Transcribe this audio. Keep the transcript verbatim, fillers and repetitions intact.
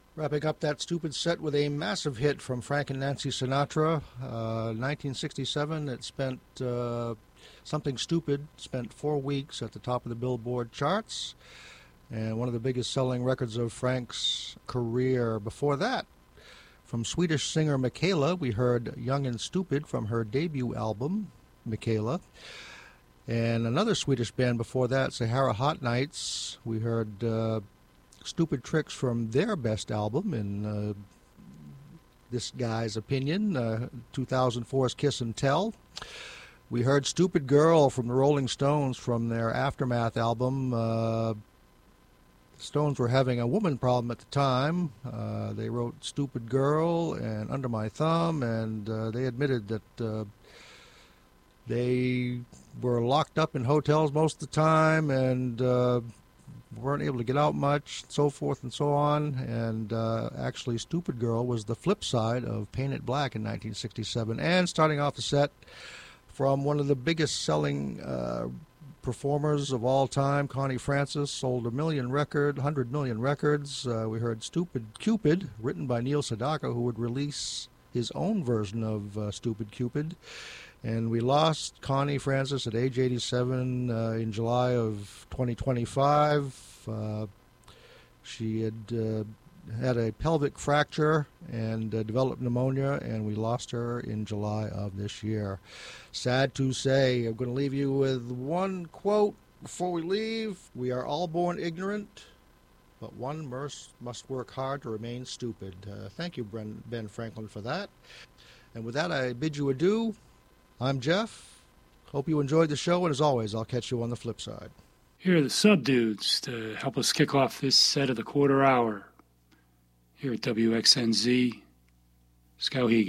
Wrapping up that stupid set with a massive hit from Frank and Nancy Sinatra. Uh, nineteen sixty-seven, it spent uh, Something Stupid, spent four weeks at the top of the Billboard charts, and one of the biggest selling records of Frank's career. Before that, from Swedish singer Michaela, we heard Young and Stupid from her debut album, Michaela. And another Swedish band before that, Sahara Hot Nights, we heard uh, Stupid Tricks from their best album, in uh, this guy's opinion, uh, two thousand four's Kiss and Tell. We heard Stupid Girl from the Rolling Stones from their Aftermath album. Uh, the Stones were having a woman problem at the time. Uh, they wrote Stupid Girl and Under My Thumb, and uh, they admitted that uh, they were locked up in hotels most of the time and uh, weren't able to get out much, so forth and so on. And uh, actually, Stupid Girl was the flip side of Paint It Black in nineteen sixty-seven. And starting off the set, from one of the biggest selling uh, performers of all time, Connie Francis, sold a million record, one hundred million records. Uh, we heard Stupid Cupid, written by Neil Sedaka, who would release his own version of uh, Stupid Cupid. And we lost Connie Francis at age eighty-seven uh, in July of twenty twenty-five. Uh, she had uh, had a pelvic fracture and uh, developed pneumonia, and we lost her in July of this year. Sad to say. I'm going to leave you with one quote before we leave. We are all born ignorant, but one must, must work hard to remain stupid. Uh, thank you, Ben, Ben Franklin, for that. And with that, I bid you adieu. I'm Jeff. Hope you enjoyed the show, and as always, I'll catch you on the flip side. Here are the sub-dudes to help us kick off this set of the quarter hour here at W X N Z, Skowhegan.